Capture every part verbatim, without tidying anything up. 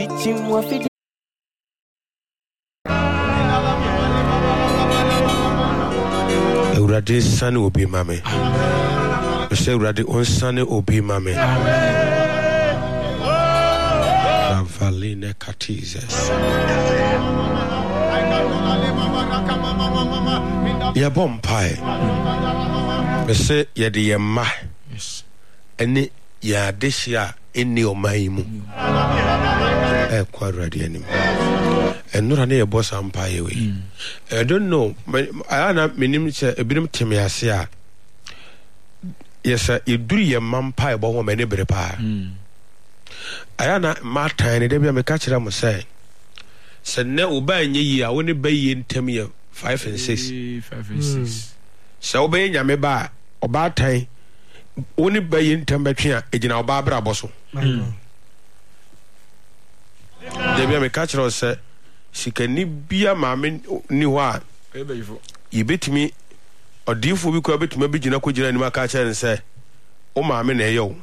Urade sane obi mame. I say urade on sane obi mame. Valine Catizes. Ya bompire. I say ya de yama. Yes. Any ya deshia any o maimu. Eh, quite ready anymore. And not any boss empire way. I don't know. I am not minim a bit timiasia. Yes, sir. You do your mum pie about many better pie. I am not my tiny, they be catch them say. Said no, buy ye, I wouldn't buy in Timmy five and six. Five and six. So obey Yame ba or bad time. Only buy in temperature, agent our Barbara Bosso. They be a catcher or say. She can be a mammy new one. You beat me or do you for we could be to maybe Jina Kujina and my catcher and say, oh, mammy, yo.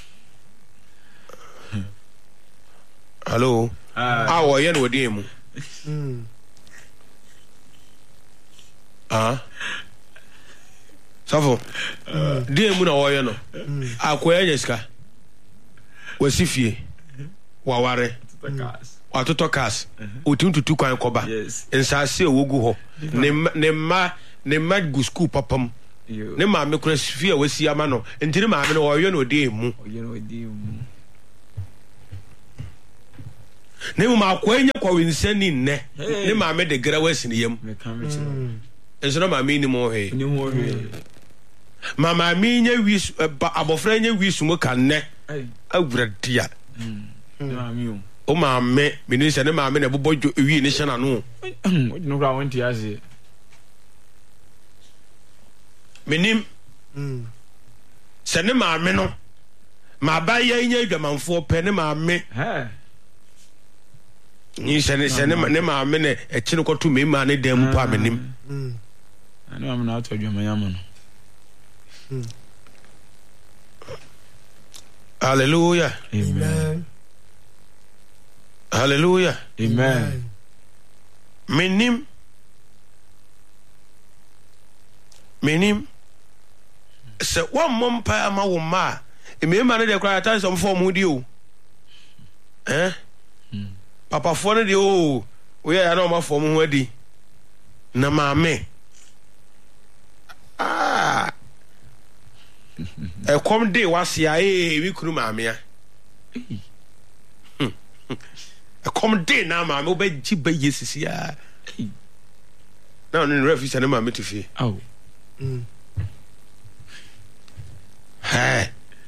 Hello, how are you with him? Ah, Safo, dear Muna Wayano, I quayaska was if ye waware. Wato tokas utim tutu kwan koba ensase owogu ho ne ne ma ne ma gu school papam ne ma me kura fie wasi ama no ntiri ma me no oyo no de mu ne mu ma kwanya kwa winsani ne ne ma me de gra wasi ne yam enso no ma me ni mo he ni mo he mama me nya wis abofra nya wis mu kan ne awuradia ma me o ma me minister ne ma me na bobo wi ni hye na no no kra won ti ase menim mm se ne ma me no ma ba ya nya adwamanfo pe ne ma me he ni se ne se ne ne ma me ne e chi ne koto me ma ne dem pa menim mm anu am na to adwaman ya mo no mm hallelujah amen. Hallelujah. Amen. Menim. Menim. Se one mom pa ama wo ma. E me ma ne de kra atan some form di o. Eh? Papa fo ne de o. We ya na ma form ho adi. Na ma me. Ah. E kom de wasia eh wi kuru ma me ya. A come day now, my mobile jibba yes, yeah. Now, in refuge, and I'm to fee. Oh, hey,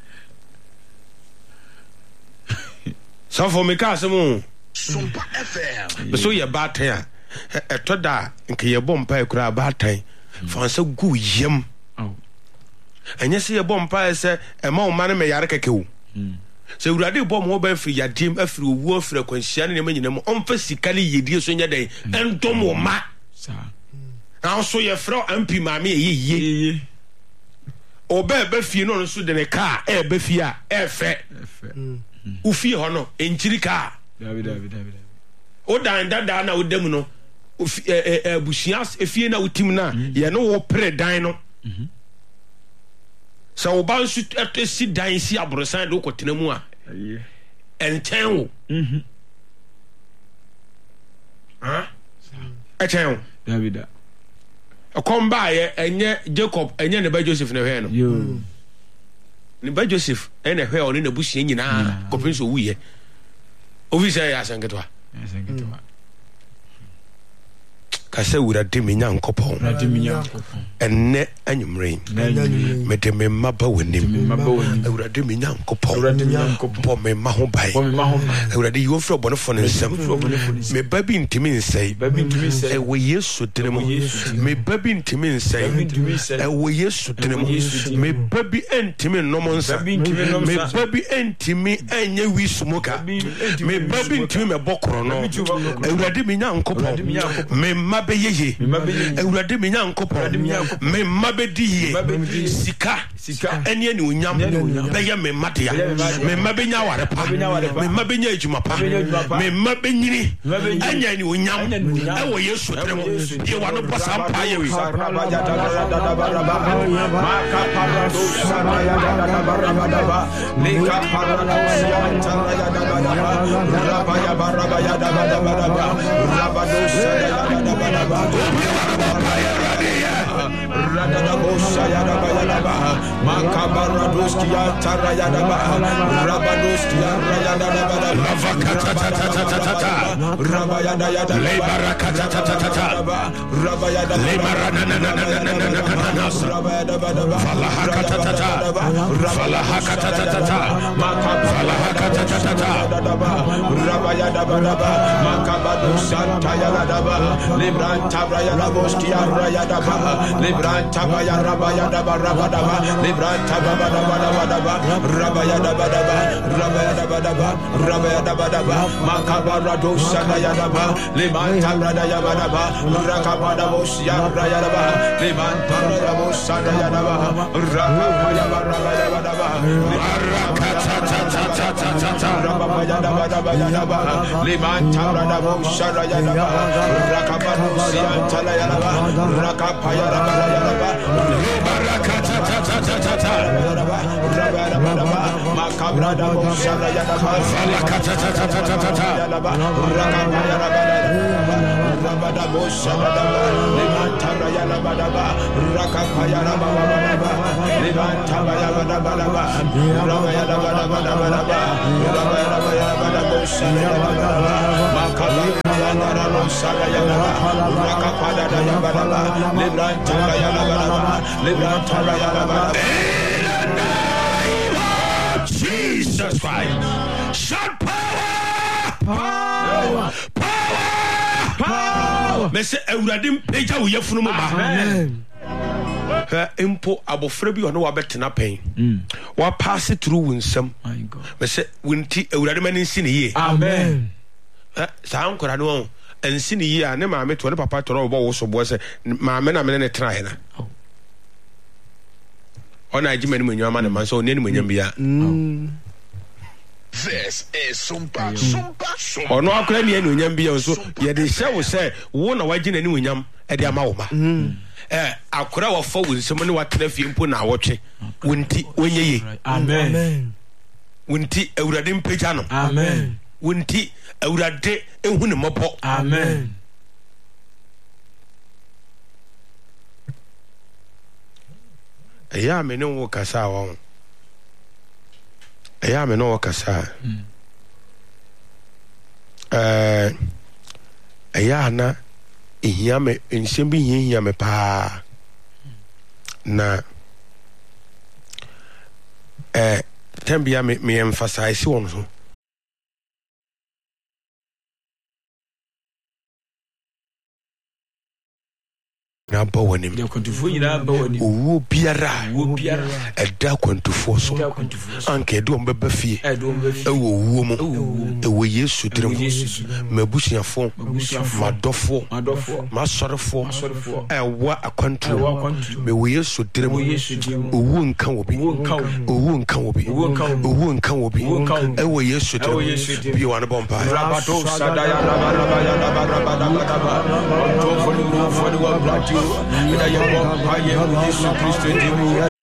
so for me, Casamon, so you're bad here. A toda, and can your bomb pie cry bad time for so good yum. Oh, and you see a bomb pie, sir, a more man may yarka kill. So we are the bomb mobile free your team after war frequency and the on physically ye dear so your day and domo ma. Now so your fro and p mammy ye or bear you know so than a car air befia air fat ufi honor in chirica o dan that down with them no bushias if you know timna you know pre dino. So ban shoot at the sit down see a brosan do kotenemu a and ten mhm huh a ten David a come by enye Jacob enye ne ba Joseph ne hwe no yo ne ba Joseph ene hwe oni na busie nyina kopin so wuye ofisa ya sangetwa ya sangetwa kase urade menya nkopon urade menya nkopon enne anyumre mede me maba wonim urade menya nkopon urade menya nkopon me ma ho bai urade yo fro bono fo nsem me babi ntimi nsai e wo Yesu dinemu me babi ntimi nsai e wo Yesu dinemu me babi entimi nomo nsa me babi entimi anye wisumuka me babi ntimi me bokoro no urade menya nkopon me be yeye ewurade me nyankopon me mma be di ye sika ene ne onyam be ye me mmadea me mma be nya ware pa me mma be nya ejuma pa me mma be nyini anya ne onyam e wo yesu trem ye wa no bosa mpa ye wi maka parado saraya da barabada leka parado saraya da barabada rabaya barabaya da barabada rabado saraya da barabada radada bosaya da barabada maka parado skiya taraya da barabada rabado skiya raya da barabada rabaya da ya da lebarakata tata rabaya da lebaranana falahakata tata falahakata tata falahakata tata rabaya da baraba makabado santa ya da ba libranta raya da boskia raya da ba libranta raya rabaya da baraba da ba libranta baba da ba da ba rabaya da ba da ba rabaya da ba da ba rabaya da ba da ba makabado santa ya da ba libranta raya da ba da ba rakabada boskia raya da ba libranta raya bosanta ya da ba rakabaya rabaya da ba rakata tata tata rabaya da ba da ba da ba libranta raya boskia raya da ba rakabado santa ya da ba rakapaya rabaya da ba rakata tata tata rabaya da ba da ba makabrada boskia raya da ba rakata tata tata rakapaya rabaya rabada boskia da ba libranta raya da ba da ba rakapaya rabaya ba libranta raya da ba da ba rabaya da ba da ba da ba rabaya rabaya da boskia da ba makabaya da boskia ya da ba rakapada da ba da ba libranta raya da ba da ba libranta raya da ba Jesus Christ. Shout power! Power! Power! Power! Me say ewuradim peja wo yefunu mo ba. Amen. Ha impo abofra bi ono wa betena pen. Mm. Wa pass through winsam. My God. Me say wunti ewuradim ani nsi ne ye. Amen. Ha sa ankora no ensi ne ye a ne maame to ne papa toro obo wo so bo se maame na me ne tena he na. Oh. Ona ajima ni munyo ama ne man so ne ni munyam bia. Mm. This is Sumpa Sumpa Sumpa. Ono akora ni enu nyam bia so ye de hye wo se wo na wagina ni munyam e de ama wo ma. Eh akora wo fa wo nsem ne watena fie mpo na awotwe wonti onyeye. Amen. Wonti awurade mpeja no. Amen. Wonti awurade ehu ne mopo. Amen. Eya me no wo kasa wo. Eya me no wo kasa. Eh eya na ehia me nsem bi hia me pa na eh tambia me me emphasize won so na ba wonim de kwantufo nyina ba wonim owo biara owo biara eda kwantufo so anke de omba ba fie ewo owo mu ewo yesu direm mabusiafo madofo masorefo ewa akwantu me wo yesu direm owo nka obi owo nka obi owo nka obi ewo yesu direm bi wan bompa rabado sadaya rabaya rabada to for the for the in a young fire with Jesus Christ in